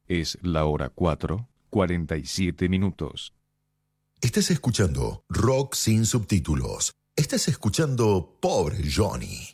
Es la hora 4:47. Estás escuchando Rock sin subtítulos. Estás escuchando Pobre Johnny.